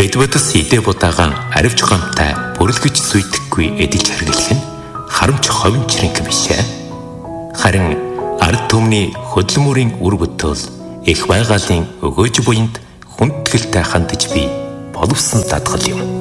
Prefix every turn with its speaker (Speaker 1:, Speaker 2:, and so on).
Speaker 1: Эдвардс идэ будаагаан аривч гомтай бүрлгэж зүйдэхгүй эдэж хэрглэх нь харамч ховинчрэнг биш ээ. Харин ард түмний хөдөлмөрийн үр бүтээл их байгалийн өгөөж буйнд хүндэтгэлтэй хандаж би боловсон дадгал юм.